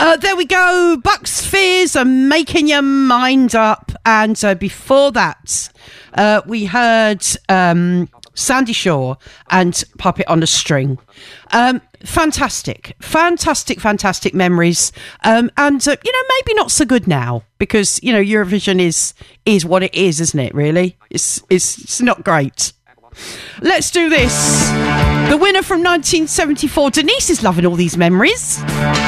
There we go. Bucks Fizz and Making Your Mind Up. And before that, we heard Sandy Shaw and Puppet on a String. Fantastic memories. And, maybe not so good now because, Eurovision is what it is, isn't it, really? It's not great. Let's do this. The winner from 1974. Denise is loving all these memories.